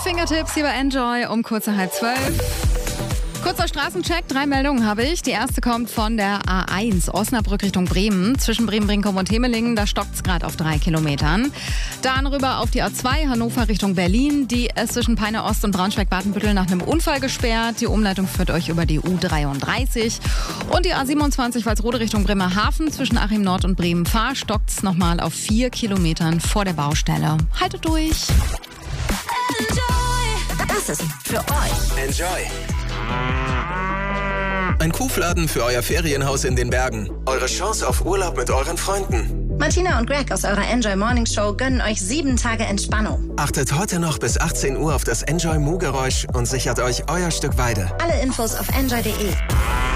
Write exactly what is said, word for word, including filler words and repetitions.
Fingertips hier bei Enjoy um kurz nach halb zwölf. Kurzer Straßencheck, drei Meldungen habe ich. Die erste kommt von der A eins, Osnabrück Richtung Bremen. Zwischen Bremen-Brinkum und Hemelingen, da stockt es gerade auf drei Kilometern. Dann rüber auf die A zwei, Hannover Richtung Berlin. Die ist zwischen Peine Ost und Braunschweig-Badenbüttel nach einem Unfall gesperrt. Die Umleitung führt euch über die U dreiunddreißig. Und die A siebenundzwanzig, Walsrode Richtung Bremerhaven. Zwischen Achim Nord und Bremen-Fahr stockt es nochmal auf vier Kilometern vor der Baustelle. Haltet durch! Das ist für euch. Enjoy. Ein Kuhfladen für euer Ferienhaus in den Bergen. Eure Chance auf Urlaub mit euren Freunden. Martina und Greg aus eurer Enjoy Morning Show gönnen euch sieben Tage Entspannung. Achtet heute noch bis achtzehn Uhr auf das Enjoy Mu-Geräusch und sichert euch euer Stück Weide. Alle Infos auf enjoy punkt de.